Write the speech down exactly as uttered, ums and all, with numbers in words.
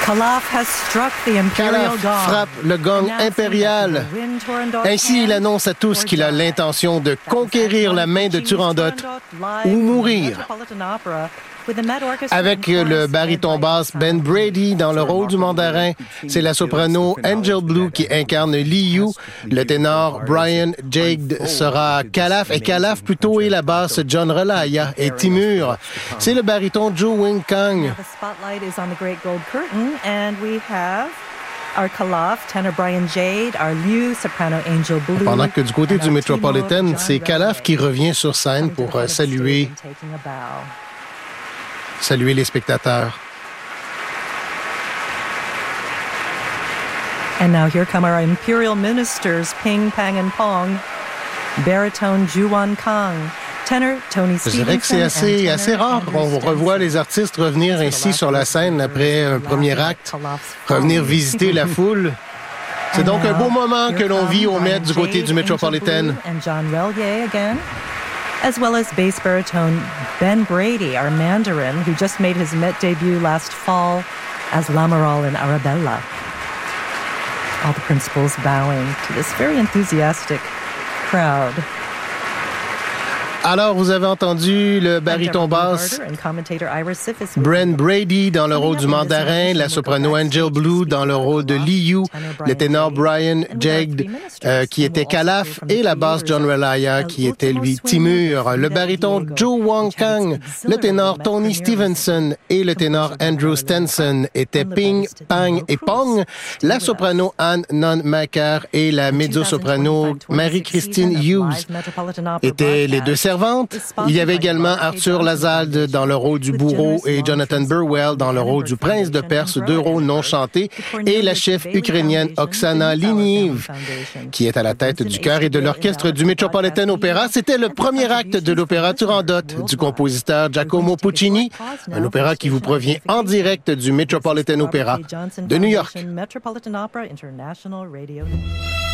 Calaf has struck the imperial Calaf gong. frappe le gong impérial. Ainsi, il annonce à tous qu'il a l'intention de conquérir la main de Turandot ou mourir. Avec le baryton basse Ben Brady dans le rôle du mandarin, c'est la soprano Angel Blue qui incarne Liu. Le ténor Brian Jagd sera Calaf et Calaf plutôt et la basse John Relaya et Timur. C'est le baryton Joe Wing Kang. Our Calaf, tenor Brian Jagd, our Liu, soprano Angel Blue. Pendant que du côté du Metropolitan, c'est Calaf qui revient sur scène pour euh, saluer, saluer les spectateurs. And now here come our imperial ministers, Ping, Pang, and Pong, baritone Juan Kang. Je dirais que c'est assez, assez rare qu'on revoit les artistes revenir ainsi sur la scène après un premier acte, revenir visiter la foule. C'est donc un beau moment que l'on vit au Met du côté du Metropolitan. As well as bass baritone Ben Brady, our Mandarin, who just made his Met debut last fall as Lamoral in Arabella. All the principals bowing to this very enthusiastic crowd. Alors, vous avez entendu le baryton basse Bren Brady dans le rôle du mandarin, la soprano Angel Blue dans le rôle de Liu, le ténor Brian Jagd euh, qui était Calaf et la basse John Relaya qui était lui Timur, le baryton Joe Wong Kang, le ténor Tony Stevenson et le ténor Andrew Stenson étaient Ping, Pang et Pong, la soprano Anne Non Macar et la mezzo-soprano Marie-Christine Hughes étaient les deux servantes. Il y avait également Arthur Lazalde dans le rôle du bourreau et Jonathan Burwell dans le rôle du prince de Perse, deux rôles non chantés, et la chef ukrainienne Oksana Liniev, qui est à la tête du chœur et de l'orchestre du Metropolitan Opera. C'était le premier acte de l'opéra Turandot du compositeur Giacomo Puccini, un opéra qui vous provient en direct du Metropolitan Opera de New York.